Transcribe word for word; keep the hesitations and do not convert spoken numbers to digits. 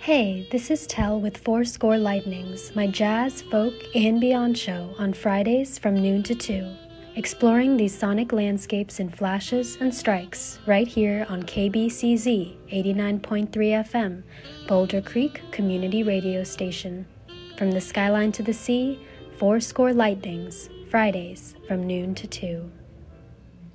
Hey, this is Tell with Four Score Lightnings, my jazz, folk, and beyond show on Fridays from noon to two, exploring these sonic landscapes in flashes and strikes right here on K B C Z eighty-nine point three F M, Boulder Creek Community Radio Station. From the skyline to the sea, Four Score Lightnings, Fridays from noon to two.